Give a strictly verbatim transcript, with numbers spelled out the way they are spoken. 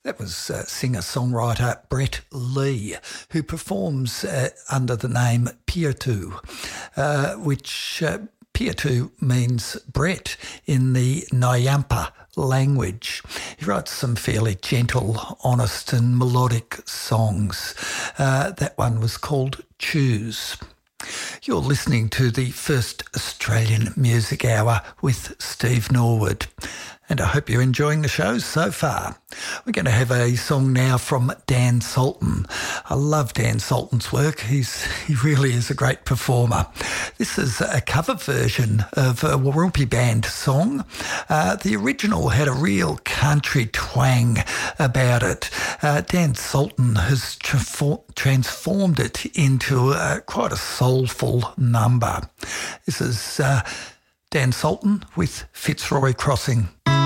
That was uh, singer-songwriter Brett Lee, who performs uh, under the name Piatu, uh, which uh, Piatu means Brett in the Nyampa language. He writes some fairly gentle, honest and melodic songs. Uh, that one was called Choose. You're listening to the first Australian Music Hour with Steve Norwood, and I hope you're enjoying the show so far. We're going to have a song now from Dan Sultan. I love Dan Sultan's work. He's he really is a great performer. This is a cover version of a Warumpi Band song. Uh, the original had a real country twang about it. Uh, Dan Sultan has tra- transformed it into uh, quite a soulful number. This is uh, Dan Sultan with Fitzroy Crossing.